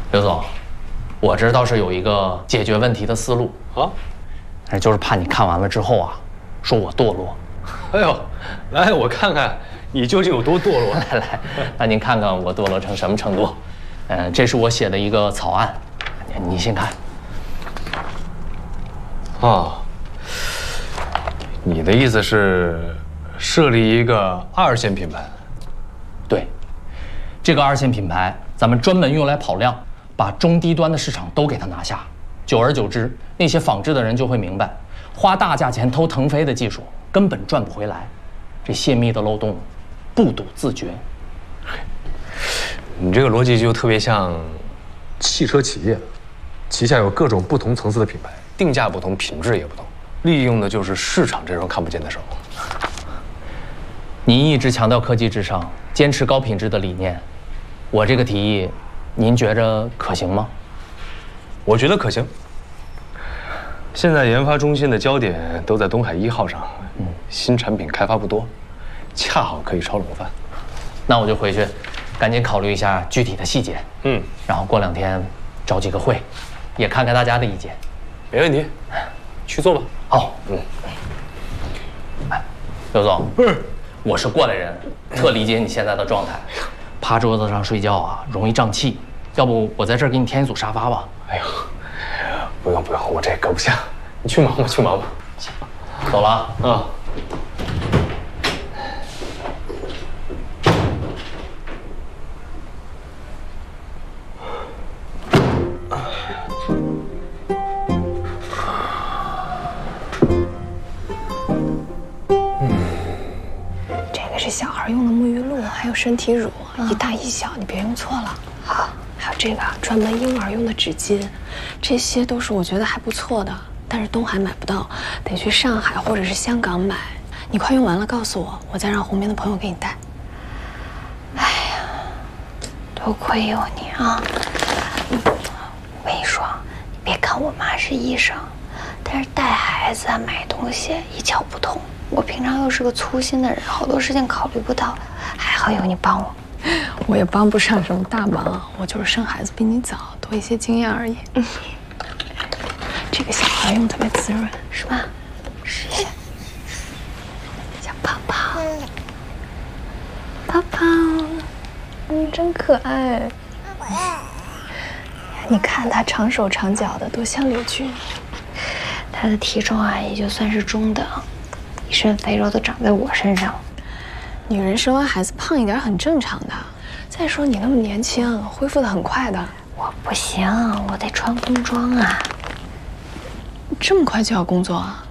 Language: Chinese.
刘总，我这倒是有一个解决问题的思路啊，就是怕你看完了之后啊，说我堕落。 哎呦，来，我看看你究竟有多堕落。 来，那您看看我堕落成什么程度？这是我写的一个草案，你先看。 啊，你的意思是设立一个2线品牌？ 对，这个2线品牌，咱们专门用来跑量，把中低端的市场都给它拿下。久而久之，那些仿制的人就会明白，花大价钱偷腾飞的技术根本赚不回来，这泄密的漏洞，不堵自绝。 你这个逻辑就特别像汽车企业，旗下有各种不同层次的品牌，定价不同，品质也不同，利用的就是市场这双看不见的手。 您一直强调科技至上，坚持高品质的理念，我这个提议，您觉着可行吗？ 我觉得可行。现在研发中心的焦点都在东海1号上，新产品开发不多，恰好可以炒冷饭。 那我就回去，赶紧考虑一下具体的细节。然后过2天召集个会，也看看大家的意见。 没问题，去做吧。 好，哎，刘总，我是过来人，特理解你现在的状态。趴桌子上睡觉啊，容易胀气。要不我在这儿给你添一组沙发吧？ 哎呦，不用，我这搁不下。你去忙吧，去忙吧。 走了啊。 这个是小孩用的沐浴露，还有身体乳，一大一小，你别用错了。好，还有这个专门婴儿用的纸巾，这些都是我觉得还不错的，但是东海买不到，得去上海或者是香港买。你快用完了告诉我，我再让红明的朋友给你带。哎呀，多亏有你啊！我跟你说，你别看我妈是医生，但是带孩子啊、买东西一窍不通。我平常又是个粗心的人，好多事情考虑不到，还好有你帮我。我也帮不上什么大忙，我就是生孩子比你早，多一些经验而已。这个小孩用特别滋润，是吧？试一下。小泡泡，泡泡，真可爱。你看他长手长脚的，多像柳俊。他的体重啊，也就算是中等，一身肥肉都长在我身上。女人生完孩子胖一点很正常的。再说你那么年轻，恢复得很快的。我不行，我得穿工装啊。这么快就要工作啊？